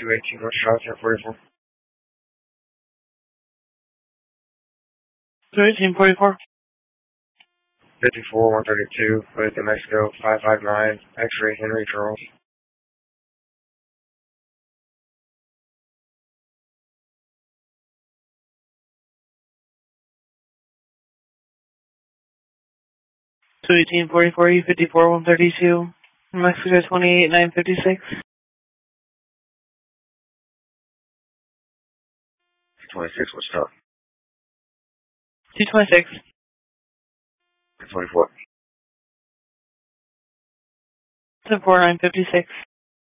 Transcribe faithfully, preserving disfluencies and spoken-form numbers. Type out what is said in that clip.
two eighteen North Charlotte, ten forty-four. two eighteen forty-four. fifty-four one thirty-two, with the Mexico five five nine, X-ray Henry Charles. two eighteen forty-four, U fifty-four one thirty-two, Mexico twenty-eight nine fifty-six. twenty-six, what's up? two twenty-six. twenty-four. seven four nine fifty-six.